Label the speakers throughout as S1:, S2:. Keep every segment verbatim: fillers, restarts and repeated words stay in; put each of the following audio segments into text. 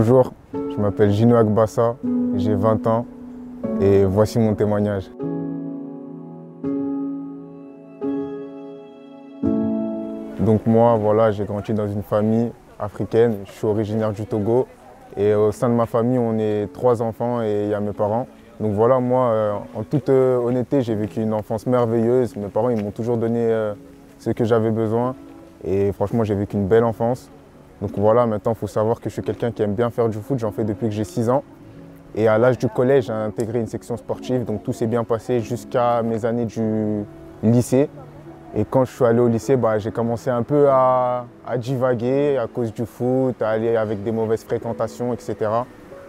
S1: Bonjour, je m'appelle Gino Agbassa, j'ai vingt ans et voici mon témoignage. Donc moi, voilà, j'ai grandi dans une famille africaine, je suis originaire du Togo et au sein de ma famille, on est trois enfants et il y a mes parents. Donc voilà, moi, euh, en toute euh, honnêteté, j'ai vécu une enfance merveilleuse. Mes parents, ils m'ont toujours donné euh, ce que j'avais besoin et franchement, j'ai vécu une belle enfance. Donc voilà, maintenant, il faut savoir que je suis quelqu'un qui aime bien faire du foot, j'en fais depuis que j'ai six ans. Et à l'âge du collège, j'ai intégré une section sportive, donc tout s'est bien passé jusqu'à mes années du lycée. Et quand je suis allé au lycée, bah, j'ai commencé un peu à, à divaguer à cause du foot, à aller avec des mauvaises fréquentations, et cetera.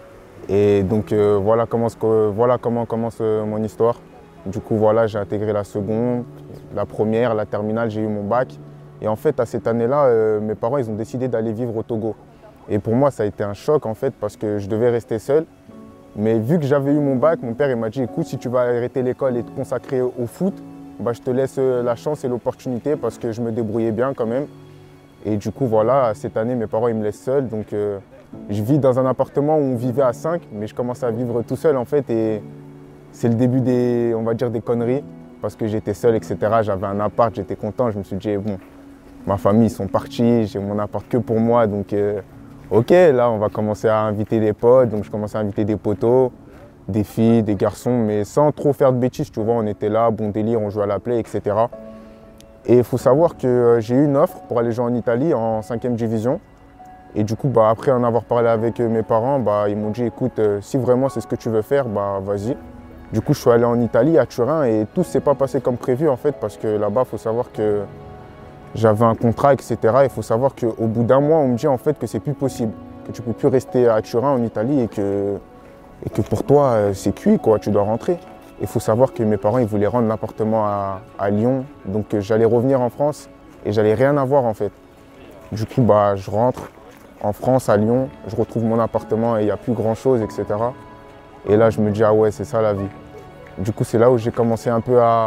S1: Et donc euh, voilà, comment, voilà comment commence euh, mon histoire. Du coup, voilà, j'ai intégré la seconde, la première, la terminale, j'ai eu mon bac. Et en fait, à cette année-là, euh, mes parents ils ont décidé d'aller vivre au Togo. Et pour moi, ça a été un choc en fait, parce que je devais rester seul. Mais vu que j'avais eu mon bac, mon père il m'a dit, écoute, si tu vas arrêter l'école et te consacrer au foot, bah, je te laisse la chance et l'opportunité parce que je me débrouillais bien quand même. Et du coup, voilà, cette année, mes parents ils me laissent seul. Donc, euh, je vis dans un appartement où on vivait à cinq, mais je commence à vivre tout seul en fait. Et c'est le début des, on va dire, des conneries parce que j'étais seul, et cetera. J'avais un appart, j'étais content. Je me suis dit, bon, ma famille, ils sont partis, j'ai mon appart que pour moi. Donc, euh, ok, là, on va commencer à inviter des potes. Donc, je commençais à inviter des potos, des filles, des garçons, mais sans trop faire de bêtises, tu vois. On était là, bon délire, on jouait à la play, et cetera. Et il faut savoir que euh, j'ai eu une offre pour aller jouer en Italie en cinquième division. Et du coup, bah, après en avoir parlé avec euh, mes parents, bah, ils m'ont dit, écoute, euh, si vraiment c'est ce que tu veux faire, bah, vas-y. Du coup, je suis allé en Italie, à Turin, et tout ne s'est pas passé comme prévu, en fait, parce que là-bas, il faut savoir que j'avais un contrat, et cetera. Il faut savoir qu'au bout d'un mois, on me dit en fait que c'est plus possible, que tu ne peux plus rester à Turin, en Italie, et que, et que pour toi, euh, c'est cuit, quoi, tu dois rentrer. Il faut savoir que mes parents, ils voulaient rendre l'appartement à, à Lyon, donc euh, j'allais revenir en France, et j'allais rien avoir, en fait. Du coup, bah, je rentre en France, à Lyon, je retrouve mon appartement, et il n'y a plus grand-chose, et cetera. Et là, je me dis, ah ouais, c'est ça la vie. Du coup, c'est là où j'ai commencé un peu à,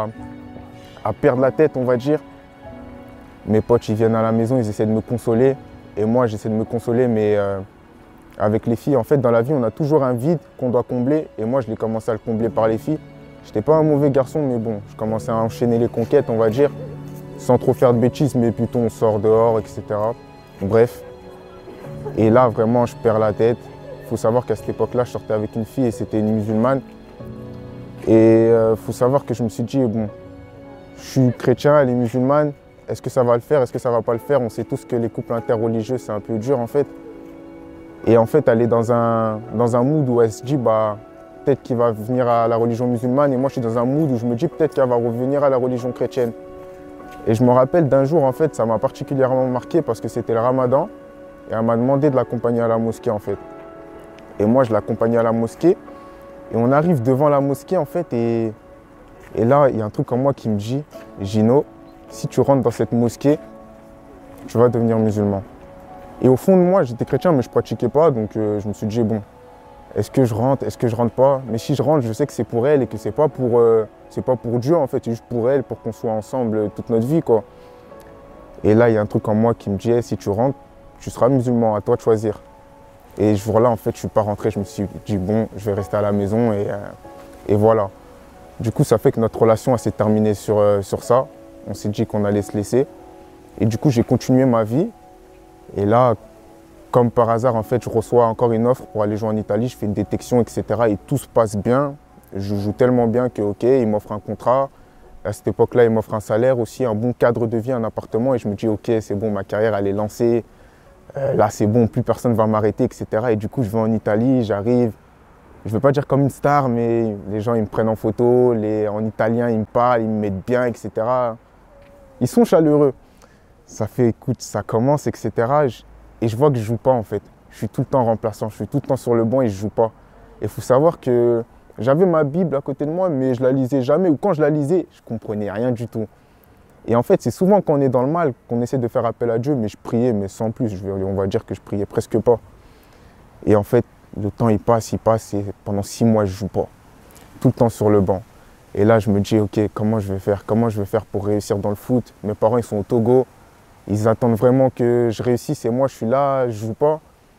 S1: à perdre la tête, on va dire. Mes potes, ils viennent à la maison, ils essaient de me consoler. Et moi, j'essaie de me consoler, mais euh, avec les filles, en fait, dans la vie, on a toujours un vide qu'on doit combler. Et moi, je l'ai commencé à le combler par les filles. Je n'étais pas un mauvais garçon, mais bon, je commençais à enchaîner les conquêtes, on va dire, sans trop faire de bêtises, mais plutôt on sort dehors, et cetera. Bref. Et là, vraiment, je perds la tête. Il faut savoir qu'à cette époque-là, je sortais avec une fille et c'était une musulmane. Et il euh, faut savoir que je me suis dit, bon, je suis chrétien, elle est musulmane. Est-ce que ça va le faire? Est-ce que ça va pas le faire? On sait tous que les couples interreligieux, c'est un peu dur en fait. Et en fait, elle est dans un, dans un mood où elle se dit, bah, peut-être qu'il va venir à la religion musulmane. Et moi, je suis dans un mood où je me dis, peut-être qu'elle va revenir à la religion chrétienne. Et je me rappelle d'un jour, en fait, ça m'a particulièrement marqué parce que c'était le ramadan. Et elle m'a demandé de l'accompagner à la mosquée, en fait. Et moi, je l'accompagnais à la mosquée. Et on arrive devant la mosquée, en fait. Et, et là, il y a un truc en moi qui me dit, Gino, si tu rentres dans cette mosquée, tu vas devenir musulman. Et au fond de moi, j'étais chrétien, mais je ne pratiquais pas. Donc euh, je me suis dit, bon, est-ce que je rentre, est-ce que je rentre pas? Mais si je rentre, je sais que c'est pour elle et que ce n'est pas, euh, pas pour Dieu, en fait. C'est juste pour elle, pour qu'on soit ensemble toute notre vie, quoi. Et là, il y a un truc en moi qui me dit, hey, si tu rentres, tu seras musulman, à toi de choisir. Et ce jour-là, en fait, je ne suis pas rentré. Je me suis dit, bon, je vais rester à la maison. Et, euh, et voilà. Du coup, ça fait que notre relation s'est terminée sur, euh, sur ça. On s'est dit qu'on allait se laisser. Et du coup, j'ai continué ma vie. Et là, comme par hasard, en fait, je reçois encore une offre pour aller jouer en Italie. Je fais une détection, et cetera. Et tout se passe bien. Je joue tellement bien que, OK, il m'offre un contrat. À cette époque-là, il m'offre un salaire aussi, un bon cadre de vie, un appartement. Et je me dis, OK, c'est bon, ma carrière, elle est lancée. Euh, là, c'est bon, plus personne ne va m'arrêter, et cetera. Et du coup, je vais en Italie, j'arrive. Je ne veux pas dire comme une star, mais les gens, ils me prennent en photo. Les, en italien, ils me parlent, ils me mettent bien, et cetera. Ils sont chaleureux. Ça fait, écoute, ça commence, et cetera. Et je vois que je ne joue pas, en fait. Je suis tout le temps remplaçant, je suis tout le temps sur le banc et je ne joue pas. Et il faut savoir que j'avais ma Bible à côté de moi, mais je ne la lisais jamais. Ou quand je la lisais, je ne comprenais rien du tout. Et en fait, c'est souvent quand on est dans le mal qu'on essaie de faire appel à Dieu, mais je priais, mais sans plus. Je, on va dire que je priais presque pas. Et en fait, le temps, il passe, il passe, et pendant six mois, je ne joue pas. Tout le temps sur le banc. Et là, je me dis, OK, comment je vais faire? Comment je vais faire pour réussir dans le foot? Mes parents, ils sont au Togo. Ils attendent vraiment que je réussisse et moi, je suis là, je ne joue pas.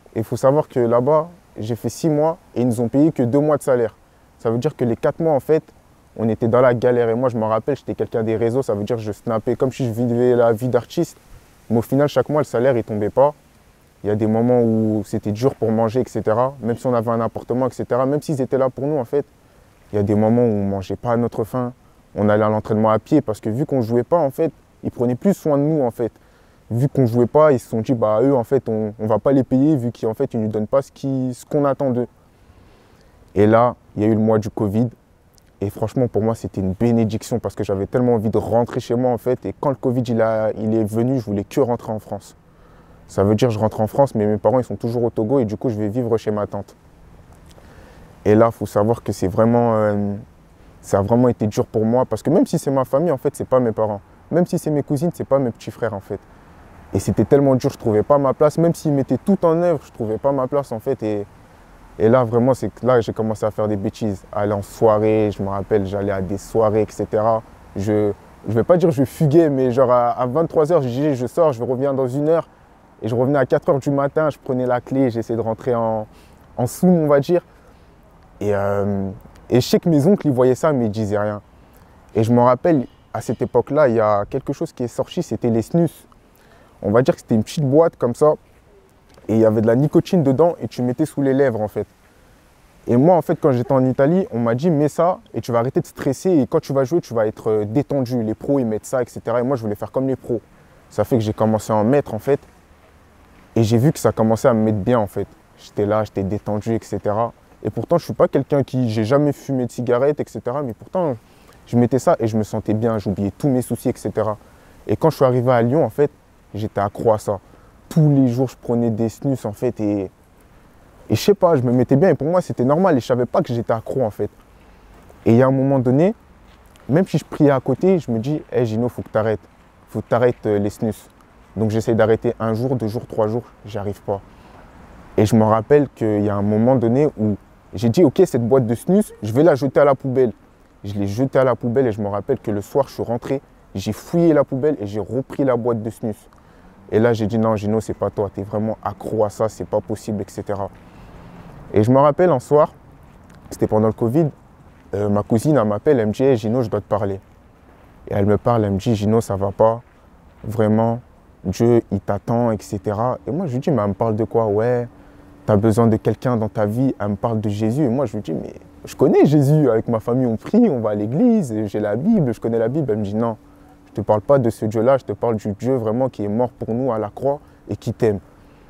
S1: Et il faut savoir que là-bas, j'ai fait six mois et ils nous ont payé que deux mois de salaire. Ça veut dire que les quatre mois, en fait, on était dans la galère. Et moi, je me rappelle, j'étais quelqu'un des réseaux. Ça veut dire que je snappais comme si je vivais la vie d'artiste. Mais au final, chaque mois, le salaire, il ne tombait pas. Il y a des moments où c'était dur pour manger, et cetera. Même si on avait un appartement, et cetera. Même s'ils étaient là pour nous, en fait, il y a des moments où on ne mangeait pas à notre faim. On allait à l'entraînement à pied parce que vu qu'on ne jouait pas, en fait, ils prenaient plus soin de nous, en fait. Vu qu'on ne jouait pas, ils se sont dit, bah eux, en fait, on ne va pas les payer vu qu'en fait, ils ne nous donnent pas ce qu'on ce qu'on attend d'eux. Et là, il y a eu le mois du Covid. Et franchement, pour moi, c'était une bénédiction parce que j'avais tellement envie de rentrer chez moi, en fait. Et quand le Covid il a, il est venu, je voulais que rentrer en France. Ça veut dire que je rentre en France, mais mes parents, ils sont toujours au Togo et du coup, je vais vivre chez ma tante. Et là, il faut savoir que c'est vraiment, euh, ça a vraiment été dur pour moi parce que même si c'est ma famille, en fait, c'est pas mes parents. Même si c'est mes cousines, c'est pas mes petits frères, en fait. Et c'était tellement dur, je ne trouvais pas ma place. Même s'ils mettaient tout en œuvre, je ne trouvais pas ma place, en fait. Et, et là, vraiment, c'est là que j'ai commencé à faire des bêtises. Aller en soirée, je me rappelle, j'allais à des soirées, et cetera. Je ne vais pas dire que je fuguais, mais genre à, à vingt-trois heures, je disais, je sors, je reviens dans une heure. Et je revenais à quatre heures du matin, je prenais la clé, j'essayais de rentrer en, en soum, on va dire. Et, euh, et je sais que mes oncles, ils voyaient ça, mais ils ne disaient rien. Et je me rappelle, à cette époque-là, il y a quelque chose qui est sorti, c'était les snus. On va dire que c'était une petite boîte comme ça. Et il y avait de la nicotine dedans et tu mettais sous les lèvres, en fait. Et moi, en fait, quand j'étais en Italie, on m'a dit, mets ça et tu vas arrêter de stresser. Et quand tu vas jouer, tu vas être détendu. Les pros, ils mettent ça, et cetera. Et moi, je voulais faire comme les pros. Ça fait que j'ai commencé à en mettre, en fait. Et j'ai vu que ça commençait à me mettre bien, en fait. J'étais là, j'étais détendu, et cetera. Et pourtant, je ne suis pas quelqu'un qui... J'ai jamais fumé de cigarette, et cetera. Mais pourtant, je mettais ça et je me sentais bien. J'oubliais tous mes soucis, et cetera. Et quand je suis arrivé à Lyon, en fait, j'étais accro à ça. Tous les jours, je prenais des snus, en fait. Et, et je sais pas, je me mettais bien. Et pour moi, c'était normal. Et je savais pas que j'étais accro, en fait. Et il y a un moment donné, même si je priais à côté, je me dis, hé hey, Gino, il faut que tu arrêtes. Il faut que tu arrêtes les snus. Donc j'essaie d'arrêter un jour, deux jours, trois jours, j'y arrive pas. Et je me rappelle qu'il y a un moment donné où j'ai dit, ok, cette boîte de snus, je vais la jeter à la poubelle. Je l'ai jetée à la poubelle et je me rappelle que le soir, je suis rentré, j'ai fouillé la poubelle et j'ai repris la boîte de snus. Et là, j'ai dit, non, Gino, c'est pas toi, tu es vraiment accro à ça, c'est pas possible, et cetera. Et je me rappelle un soir, c'était pendant le Covid, euh, ma cousine, elle m'appelle, elle me dit, hey, Gino, je dois te parler. Et elle me parle, elle me dit, Gino, ça va pas, vraiment. Dieu, il t'attend, et cetera. Et moi, je lui dis, mais elle me parle de quoi? Ouais, tu as besoin de quelqu'un dans ta vie. Elle me parle de Jésus. Et moi, je lui dis, mais je connais Jésus. Avec ma famille, on prie, on va à l'église. J'ai la Bible, je connais la Bible. Elle me dit, non, je ne te parle pas de ce Dieu-là. Je te parle du Dieu vraiment qui est mort pour nous à la croix et qui t'aime.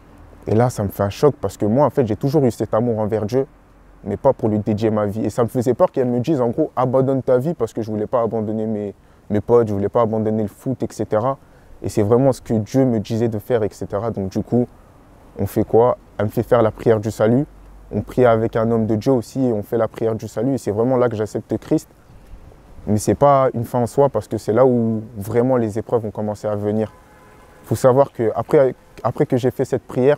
S1: Et là, ça me fait un choc parce que moi, en fait, j'ai toujours eu cet amour envers Dieu, mais pas pour lui dédier ma vie. Et ça me faisait peur qu'elle me dise, en gros, abandonne ta vie parce que je ne voulais pas abandonner mes, mes potes, je ne voulais pas abandonner le foot, et cetera. Et c'est vraiment ce que Dieu me disait de faire, et cetera. Donc du coup, on fait quoi? Elle me fait faire la prière du salut. On prie avec un homme de Dieu aussi et on fait la prière du salut. Et c'est vraiment là que j'accepte Christ. Mais ce n'est pas une fin en soi parce que c'est là où vraiment les épreuves ont commencé à venir. Il faut savoir qu'après après que j'ai fait cette prière,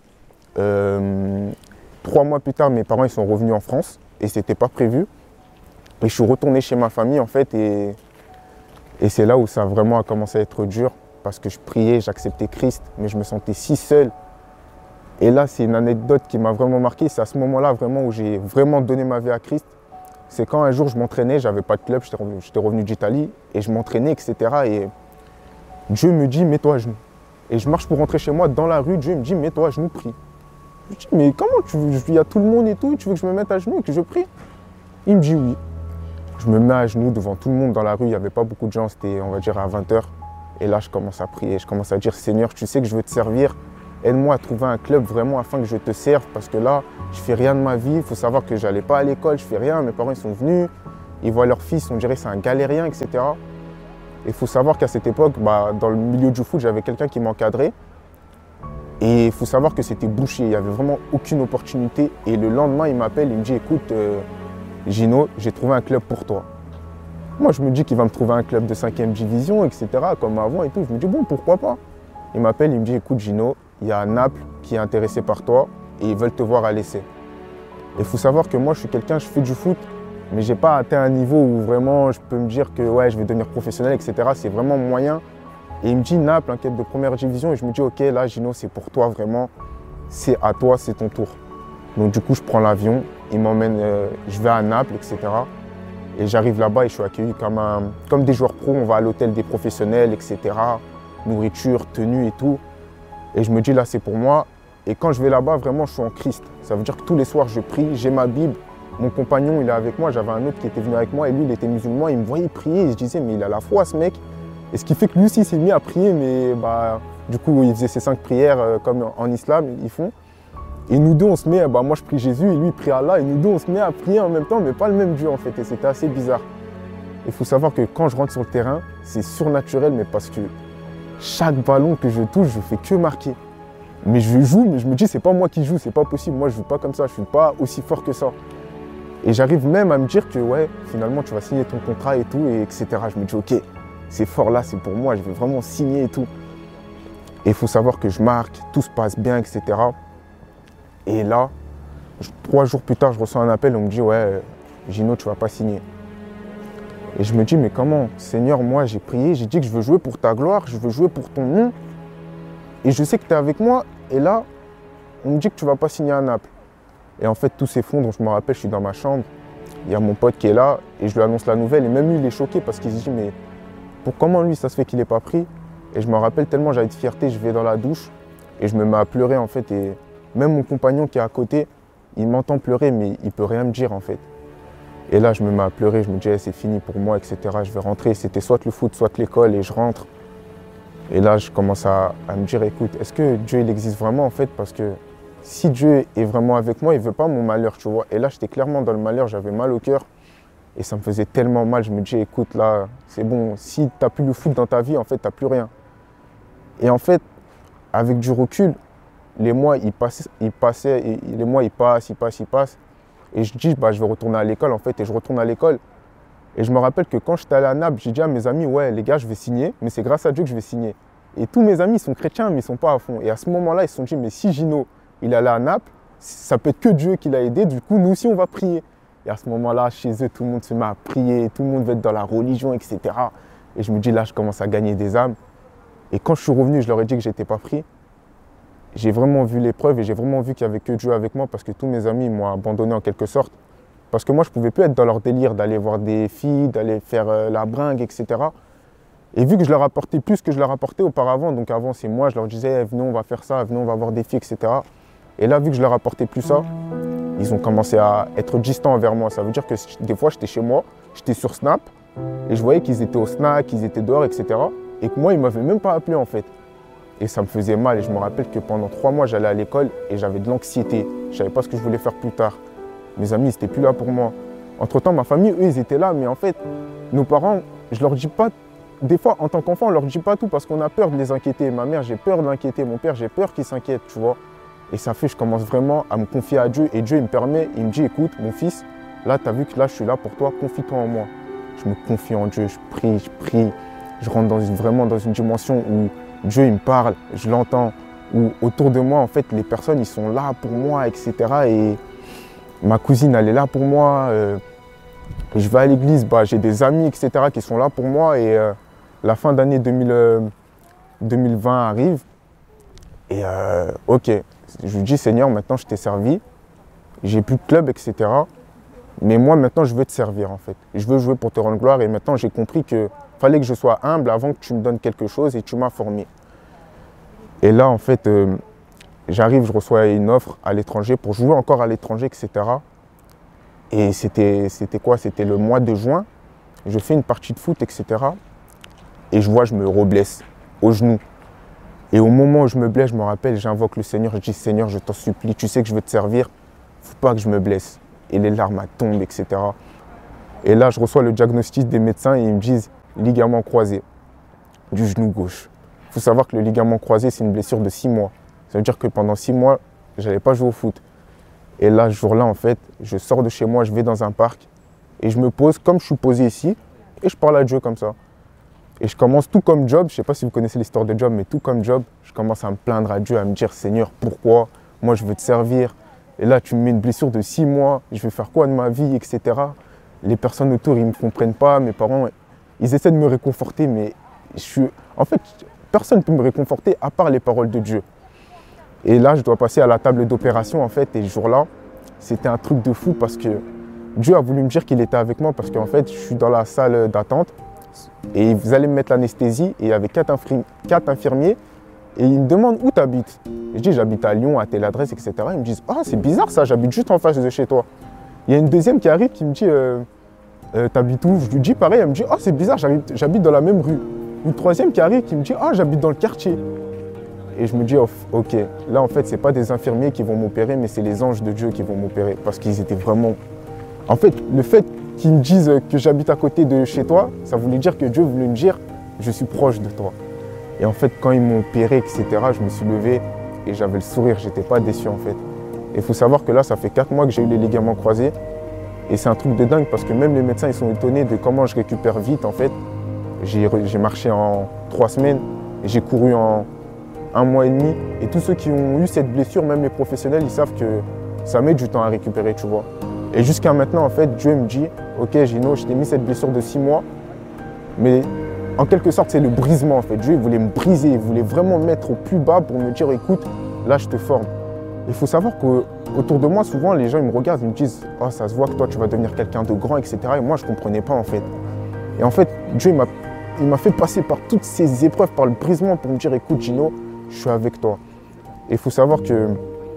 S1: euh, trois mois plus tard, mes parents ils sont revenus en France et ce n'était pas prévu. Et je suis retourné chez ma famille en fait et, et c'est là où ça a vraiment commencé à être dur. Parce que je priais, j'acceptais Christ, mais je me sentais si seul. Et là, c'est une anecdote qui m'a vraiment marqué. C'est à ce moment-là vraiment où j'ai vraiment donné ma vie à Christ. C'est quand un jour je m'entraînais, j'avais pas de club, j'étais revenu, j'étais revenu d'Italie et je m'entraînais, et cetera. Et Dieu me dit, mets-toi à genoux. Et je marche pour rentrer chez moi, dans la rue, Dieu me dit, mets-toi à genoux, prie. Je dis, mais comment tu veux, il y a tout le monde et tout, tu veux que je me mette à genoux et que je prie? Il me dit oui. Je me mets à genoux devant tout le monde dans la rue, il n'y avait pas beaucoup de gens, c'était on va dire à vingt heures. Et là, je commence à prier, je commence à dire, Seigneur, tu sais que je veux te servir. Aide-moi à trouver un club vraiment afin que je te serve. Parce que là, je fais rien de ma vie. Il faut savoir que je n'allais pas à l'école, je fais rien. Mes parents ils sont venus, ils voient leur fils, on dirait que c'est un galérien, et cetera. Il faut savoir qu'à cette époque, bah, dans le milieu du foot, j'avais quelqu'un qui m'encadrait. Et il faut savoir que c'était bouché, il n'y avait vraiment aucune opportunité. Et le lendemain, il m'appelle, il me dit, écoute, euh, Gino, j'ai trouvé un club pour toi. Moi, je me dis qu'il va me trouver un club de cinquième division, et cetera, comme avant et tout. Je me dis, bon, pourquoi pas? Il m'appelle, il me dit, écoute, Gino, il y a Naples qui est intéressé par toi et ils veulent te voir à l'essai. Il faut savoir que moi, je suis quelqu'un, je fais du foot, mais je n'ai pas atteint un niveau où vraiment je peux me dire que ouais, je vais devenir professionnel, et cetera. C'est vraiment moyen. Et il me dit, Naples, un club de première division. Et je me dis, ok, là, Gino, c'est pour toi vraiment. c'est à toi, c'est ton tour. Donc du coup, je prends l'avion, il m'emmène, euh, je vais à Naples, et cetera. Et j'arrive là-bas et je suis accueilli comme, un, comme des joueurs pros. On va à l'hôtel des professionnels, et cetera. Nourriture, tenue et tout. Et je me dis, là, c'est pour moi. Et quand je vais là-bas, vraiment, je suis en Christ. Ça veut dire que tous les soirs, je prie, j'ai ma Bible. Mon compagnon, il est avec moi. J'avais un autre qui était venu avec moi et lui, il était musulman. Il me voyait prier et je disais, mais il a la foi, ce mec. Et ce qui fait que lui aussi s'est mis à prier, mais bah, du coup, il faisait ses cinq prières euh, comme en islam, ils font. Et nous deux, on se met, bah, moi je prie Jésus et lui il prie Allah. Et nous deux, on se met à prier en même temps, mais pas le même Dieu en fait. Et c'était assez bizarre. Il faut savoir que quand je rentre sur le terrain, c'est surnaturel, mais parce que chaque ballon que je touche, je fais que marquer. Mais je joue, mais je me dis, c'est pas moi qui joue, c'est pas possible. Moi, je joue pas comme ça, je suis pas aussi fort que ça. Et j'arrive même à me dire que, ouais, finalement, tu vas signer ton contrat et tout, et etc. Je me dis, ok, c'est fort là, c'est pour moi, je vais vraiment signer et tout. Et il faut savoir que je marque, tout se passe bien, et cetera. Et là, je, trois jours plus tard, je reçois un appel, on me dit, ouais, Gino, tu vas pas signer. Et je me dis, mais comment? Seigneur, moi, j'ai prié, j'ai dit que je veux jouer pour ta gloire, je veux jouer pour ton nom. Et je sais que tu es avec moi, et là, on me dit que tu vas pas signer à Naples. Et en fait, tout s'effondre, je me rappelle, je suis dans ma chambre, il y a mon pote qui est là, et je lui annonce la nouvelle, et même lui, il est choqué, parce qu'il se dit, mais pour comment lui, ça se fait qu'il n'ait pas pris? Et je me rappelle tellement, j'avais de fierté, je vais dans la douche, et je me mets à pleurer, en fait, et même mon compagnon qui est à côté, il m'entend pleurer, mais il peut rien me dire, en fait. Et là, je me mets à pleurer, je me dis, hey, c'est fini pour moi, et cetera. Je vais rentrer, c'était soit le foot, soit l'école, et je rentre. Et là, je commence à, à me dire, écoute, est-ce que Dieu, il existe vraiment, en fait? Parce que si Dieu est vraiment avec moi, il ne veut pas mon malheur, tu vois. Et là, j'étais clairement dans le malheur, j'avais mal au cœur. Et ça me faisait tellement mal, je me dis, écoute, là, c'est bon, si tu n'as plus le foot dans ta vie, en fait, tu n'as plus rien. Et en fait, avec du recul, les mois, ils passaient, ils passaient, et les mois, ils passent, ils passent, ils passent. Et je dis, bah, je vais retourner à l'école, en fait, et je retourne à l'école. Et je me rappelle que quand j'étais allé à Naples, j'ai dit à mes amis, ouais, les gars, je vais signer, mais c'est grâce à Dieu que je vais signer. Et tous mes amis, ils sont chrétiens, mais ils ne sont pas à fond. Et à ce moment-là, ils se sont dit, mais si Gino, il est allé à Naples, ça peut être que Dieu qui l'a aidé, du coup, nous aussi, on va prier. Et à ce moment-là, chez eux, tout le monde se met à prier, tout le monde veut être dans la religion, et cetera. Et je me dis, là, je commence à gagner des âmes. Et quand je suis revenu, je leur ai dit que je n'étais pas pris. J'ai vraiment vu l'épreuve et j'ai vraiment vu qu'il n'y avait que Dieu avec moi parce que tous mes amis m'ont abandonné en quelque sorte. Parce que moi, je ne pouvais plus être dans leur délire d'aller voir des filles, d'aller faire euh, la bringue, et cetera. Et vu que je leur apportais plus que je leur apportais auparavant, donc avant, c'est moi, je leur disais, hey, venez, on va faire ça, venez, on va voir des filles, et cetera. Et là, vu que je leur apportais plus ça, ils ont commencé à être distants envers moi. Ça veut dire que des fois, j'étais chez moi, j'étais sur Snap, et je voyais qu'ils étaient au snack, qu'ils étaient dehors, et cetera. Et que moi, ils ne m'avaient même pas appelé, en fait. Et ça me faisait mal. Et je me rappelle que pendant trois mois, j'allais à l'école et j'avais de l'anxiété. Je ne savais pas ce que je voulais faire plus tard. Mes amis, ils n'étaient plus là pour moi. Entre-temps, ma famille, eux, ils étaient là. Mais en fait, nos parents, je leur dis pas... Des fois, en tant qu'enfant, on leur dit pas tout parce qu'on a peur de les inquiéter. Ma mère, j'ai peur de l'inquiéter. Mon père, j'ai peur qu'il s'inquiète, tu vois. Et ça fait, je commence vraiment à me confier à Dieu. Et Dieu, il me permet, il me dit, écoute, mon fils, là, tu as vu que là, je suis là pour toi. Confie-toi en moi. Je me confie en Dieu. Je prie, je prie. Je rentre dans une, vraiment dans une dimension où Dieu, il me parle, je l'entends, où autour de moi, en fait, les personnes, ils sont là pour moi, et cetera. Et ma cousine, elle est là pour moi. Euh, je vais à l'église, bah, j'ai des amis, et cetera, qui sont là pour moi. Et euh, la fin d'année deux mille vingt arrive. Et euh, ok, je lui dis, Seigneur, maintenant, je t'ai servi. J'ai plus de club, et cetera. Mais moi, maintenant, je veux te servir, en fait. Je veux jouer pour te rendre gloire. Et maintenant, j'ai compris que fallait que je sois humble avant que tu me donnes quelque chose et tu m'as formé. Et là, en fait, euh, j'arrive, je reçois une offre à l'étranger pour jouer encore à l'étranger, et cetera. Et c'était quoi? C'était le mois de juin. Je fais une partie de foot, et cetera. Et je vois, je me reblesse au genou. Et au moment où je me blesse, je me rappelle, j'invoque le Seigneur. Je dis, Seigneur, je t'en supplie, tu sais que je veux te servir. Il ne faut pas que je me blesse. Et les larmes tombent, et cetera. Et là, je reçois le diagnostic des médecins et ils me disent, ligament croisé du genou gauche. Il faut savoir que le ligament croisé, c'est une blessure de six mois. Ça veut dire que pendant six mois, je n'allais pas jouer au foot. Et là, ce jour-là, en fait, je sors de chez moi, je vais dans un parc et je me pose comme je suis posé ici et je parle à Dieu comme ça. Et je commence tout comme Job, je ne sais pas si vous connaissez l'histoire de Job, mais tout comme Job, je commence à me plaindre à Dieu, à me dire, Seigneur, pourquoi? Moi, je veux te servir. Et là, tu me mets une blessure de six mois, je vais faire quoi de ma vie, et cetera. Les personnes autour, ils ne me comprennent pas, mes parents, ils essaient de me réconforter, mais je suis... en fait, personne ne peut me réconforter à part les paroles de Dieu. Et là, je dois passer à la table d'opération en fait. Et ce jour-là, c'était un truc de fou parce que Dieu a voulu me dire qu'il était avec moi parce qu'en fait, je suis dans la salle d'attente et vous allez me mettre l'anesthésie et il y avait quatre, infirmi quatre infirmiers et ils me demandent où tu habites. Je dis j'habite à Lyon, à telle adresse, et cetera. Ils me disent ah, c'est bizarre ça, j'habite juste en face de chez toi. Il y a une deuxième qui arrive qui me dit euh, euh, t'habites où? Je lui dis pareil, elle me dit ah, c'est bizarre, j'habite dans la même rue. Une troisième qui arrive qui me dit ah, j'habite dans le quartier. Et je me dis, oh, ok, là en fait, ce n'est pas des infirmiers qui vont m'opérer, mais c'est les anges de Dieu qui vont m'opérer. Parce qu'ils étaient vraiment... En fait, le fait qu'ils me disent que j'habite à côté de chez toi, ça voulait dire que Dieu voulait me dire, je suis proche de toi. Et en fait, quand ils m'ont opéré, et cetera, je me suis levé et j'avais le sourire, je n'étais pas déçu en fait. Et il faut savoir que là, ça fait quatre mois que j'ai eu les ligaments croisés. Et c'est un truc de dingue parce que même les médecins, ils sont étonnés de comment je récupère vite en fait. J'ai marché en trois semaines, j'ai couru en... un mois et demi. Et tous ceux qui ont eu cette blessure, même les professionnels, ils savent que ça met du temps à récupérer, tu vois. Et jusqu'à maintenant, en fait, Dieu me dit, ok Gino, je t'ai mis cette blessure de six mois, mais en quelque sorte, c'est le brisement, en fait. Dieu, il voulait me briser, il voulait vraiment me mettre au plus bas pour me dire, écoute, là, je te forme. Il faut savoir qu'autour de moi, souvent, les gens, ils me regardent, ils me disent, oh, ça se voit que toi, tu vas devenir quelqu'un de grand, et cetera. Et moi, je ne comprenais pas, en fait. Et en fait, Dieu, il m'a il m'a fait passer par toutes ces épreuves, par le brisement, pour me dire, écoute, Gino, je suis avec toi. Et il faut savoir que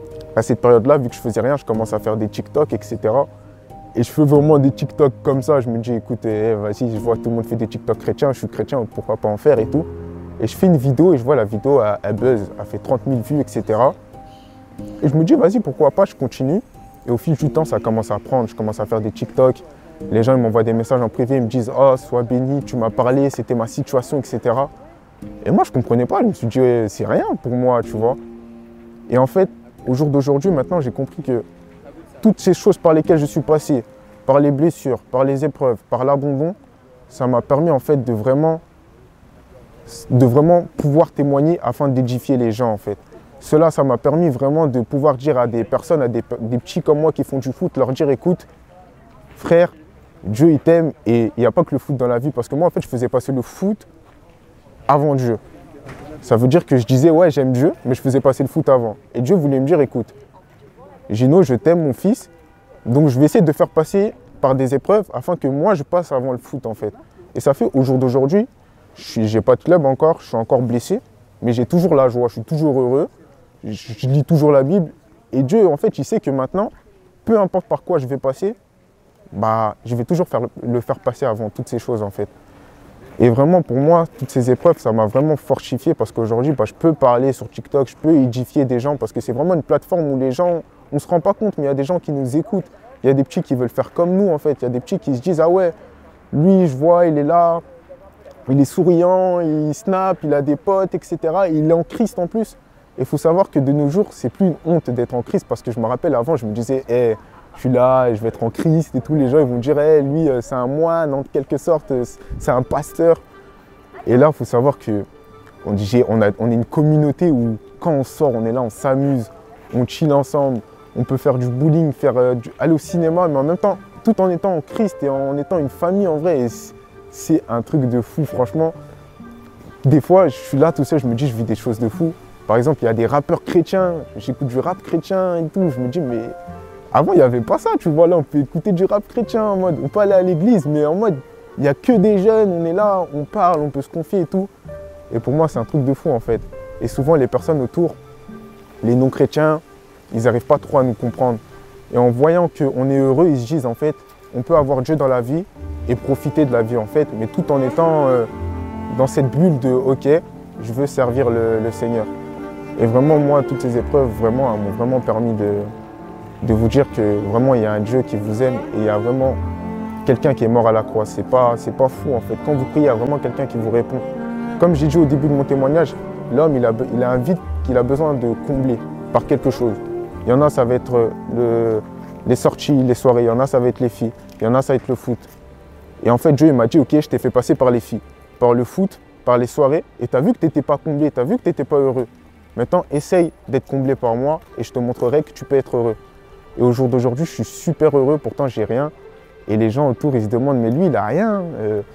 S1: à cette période-là, vu que je faisais rien, je commence à faire des TikTok, et cetera. Et je fais vraiment des TikTok comme ça. Je me dis, écoute, eh, vas-y, je vois que tout le monde fait des TikTok chrétiens, je suis chrétien, pourquoi pas en faire et tout. Et je fais une vidéo et je vois la vidéo, elle, elle buzz, elle fait trente mille vues, et cetera. Et je me dis, vas-y, pourquoi pas, je continue. Et au fil du temps, ça commence à prendre. Je commence à faire des TikTok. Les gens ils m'envoient des messages en privé, ils me disent, oh, sois béni, tu m'as parlé, c'était ma situation, et cetera. Et moi, je ne comprenais pas. Je me suis dit, ouais, c'est rien pour moi, tu vois. Et en fait, au jour d'aujourd'hui, maintenant, j'ai compris que toutes ces choses par lesquelles je suis passé, par les blessures, par les épreuves, par l'abandon, ça m'a permis en fait de vraiment, de vraiment pouvoir témoigner afin d'édifier les gens, en fait. Cela, ça m'a permis vraiment de pouvoir dire à des personnes, à des, des petits comme moi qui font du foot, leur dire, écoute, frère, Dieu, il t'aime et il n'y a pas que le foot dans la vie. Parce que moi, en fait, je faisais passer le foot avant Dieu. Ça veut dire que je disais, ouais, j'aime Dieu, mais je faisais passer le foot avant. Et Dieu voulait me dire, écoute, Gino, je t'aime, mon fils, donc je vais essayer de faire passer par des épreuves afin que moi, je passe avant le foot, en fait. Et ça fait, au jour d'aujourd'hui, je n'ai pas de club encore, je suis encore blessé, mais j'ai toujours la joie, je suis toujours heureux, je, je lis toujours la Bible. Et Dieu, en fait, il sait que maintenant, peu importe par quoi je vais passer, bah, je vais toujours faire, le faire passer avant toutes ces choses, en fait. Et vraiment, pour moi, toutes ces épreuves, ça m'a vraiment fortifié parce qu'aujourd'hui, bah, je peux parler sur TikTok, je peux édifier des gens parce que c'est vraiment une plateforme où les gens, on ne se rend pas compte, mais il y a des gens qui nous écoutent. Il y a des petits qui veulent faire comme nous, en fait. Il y a des petits qui se disent, ah ouais, lui, je vois, il est là, il est souriant, il snap, il a des potes, et cetera. Et il est en Christ en plus. Et il faut savoir que de nos jours, c'est plus une honte d'être en Christ parce que je me rappelle avant, je me disais, hey, je suis là, je vais être en Christ et tout. Les gens ils vont dire, hey, lui, c'est un moine, en quelque sorte, c'est un pasteur. Et là, il faut savoir qu'on on a, on est une communauté où, quand on sort, on est là, on s'amuse, on chill ensemble, on peut faire du bowling, faire, euh, du, aller au cinéma, mais en même temps, tout en étant en Christ et en étant une famille en vrai. C'est un truc de fou, franchement. Des fois, je suis là tout seul, je me dis, je vis des choses de fou. Par exemple, il y a des rappeurs chrétiens, j'écoute du rap chrétien et tout. Je me dis, mais avant, il n'y avait pas ça, tu vois. Là, on peut écouter du rap chrétien, en mode, on peut aller à l'église, mais en mode, il n'y a que des jeunes, on est là, on parle, on peut se confier et tout. Et pour moi, c'est un truc de fou, en fait. Et souvent, les personnes autour, les non-chrétiens, ils n'arrivent pas trop à nous comprendre. Et en voyant qu'on est heureux, ils se disent, en fait, on peut avoir Dieu dans la vie et profiter de la vie, en fait, mais tout en étant euh, dans cette bulle de, ok, je veux servir le, le Seigneur. Et vraiment, moi, toutes ces épreuves, vraiment, m'ont vraiment permis de, de vous dire que vraiment, il y a un Dieu qui vous aime et il y a vraiment quelqu'un qui est mort à la croix. C'est pas, c'est pas fou, en fait. Quand vous priez, il y a vraiment quelqu'un qui vous répond. Comme j'ai dit au début de mon témoignage, l'homme, il a, il a un vide qu'il a besoin de combler par quelque chose. Il y en a, ça va être le, les sorties, les soirées. Il y en a, ça va être les filles. Il y en a, ça va être le foot. Et en fait, Dieu, il m'a dit, ok, je t'ai fait passer par les filles, par le foot, par les soirées. Et tu as vu que tu n'étais pas comblé, tu as vu que tu n'étais pas heureux. Maintenant, essaye d'être comblé par moi et je te montrerai que tu peux être heureux. Et au jour d'aujourd'hui, je suis super heureux, pourtant j'ai rien. Et les gens autour, ils se demandent, mais lui, il n'a rien. Euh,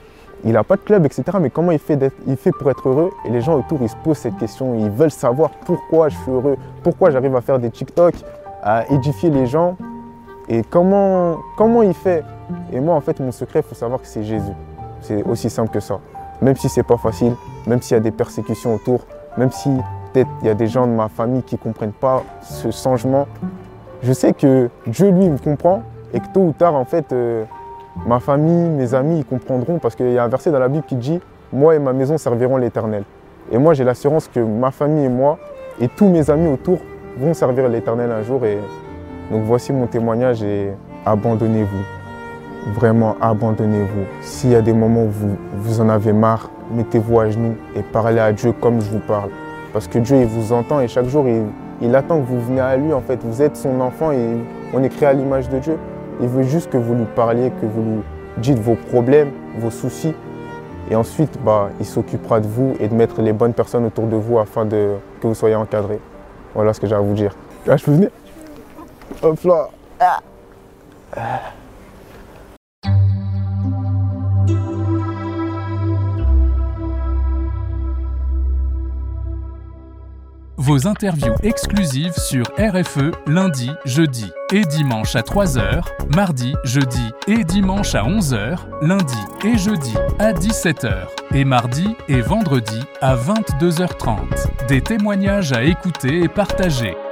S1: il n'a pas de club, et cetera. Mais comment il fait, il fait pour être heureux? Et les gens autour, ils se posent cette question. Ils veulent savoir pourquoi je suis heureux, pourquoi j'arrive à faire des TikTok, à édifier les gens. Et comment, comment il fait? Et moi, en fait, mon secret, il faut savoir que c'est Jésus. C'est aussi simple que ça. Même si c'est pas facile, même s'il y a des persécutions autour, même si peut-être il y a des gens de ma famille qui ne comprennent pas ce changement, je sais que Dieu, lui, me comprend et que tôt ou tard, en fait, euh, ma famille, mes amis, ils comprendront parce qu'il y a un verset dans la Bible qui dit « Moi et ma maison serviront l'Éternel ». Et moi, j'ai l'assurance que ma famille et moi et tous mes amis autour vont servir l'Éternel un jour. Et donc voici mon témoignage et abandonnez-vous. Vraiment, abandonnez-vous. S'il y a des moments où vous, vous en avez marre, mettez-vous à genoux et parlez à Dieu comme je vous parle. Parce que Dieu, il vous entend et chaque jour, il, il attend que vous veniez à lui. En fait, vous êtes son enfant et on est créé à l'image de Dieu. Il veut juste que vous lui parliez, que vous lui dites vos problèmes, vos soucis. Et ensuite, bah, il s'occupera de vous et de mettre les bonnes personnes autour de vous afin de, que vous soyez encadrés. Voilà ce que j'ai à vous dire. Ah, je peux venir? Hop là. Ah. Ah.
S2: Vos interviews exclusives sur R F E lundi, jeudi et dimanche à trois heures, mardi, jeudi et dimanche à onze heures, lundi et jeudi à dix-sept heures et mardi et vendredi à vingt-deux heures trente. Des témoignages à écouter et partager.